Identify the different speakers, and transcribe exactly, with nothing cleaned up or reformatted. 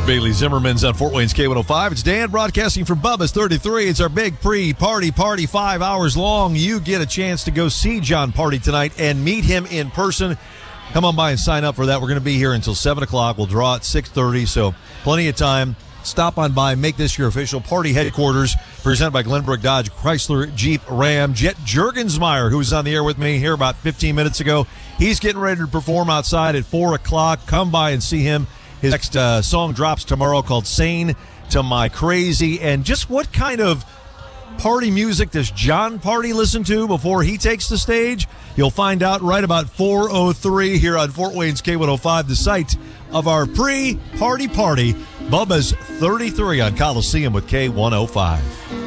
Speaker 1: Bailey Zimmerman's on Fort Wayne's K one oh five. It's Dan broadcasting from Bubba's thirty-three. It's our big pre-party party, five hours long. You get a chance to go see Jon Pardi tonight and meet him in person. Come on by and sign up for that. We're going to be here until seven o'clock. We'll draw at six thirty, so plenty of time. Stop on by, make this your official party headquarters, presented by Glenbrook Dodge, Chrysler, Jeep, Ram. Jet Juergensmeyer, who was on the air with me here about fifteen minutes ago, he's getting ready to perform outside at four o'clock. Come by and see him. His next uh, song drops tomorrow called Sane to My Crazy. And just what kind of party music does Jon Pardi listen to before he takes the stage? You'll find out right about four oh three here on Fort Wayne's K one oh five, the site of our pre-party party, Bubba's thirty-three on Coliseum with K one oh five.